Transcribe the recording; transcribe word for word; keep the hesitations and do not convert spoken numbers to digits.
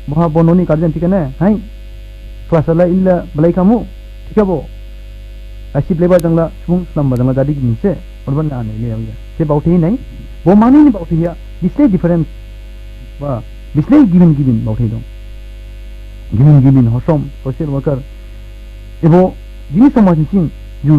Baha bononi karjan tikane hai kelas ala illa belai kamu tikabo asib leba jangla sung slamba jangla jadi gini orban ane ini ya se bauti nai bo mani ni bauti ya display different ba display given given bauti dong given given hosom social worker ebo jini sama cincin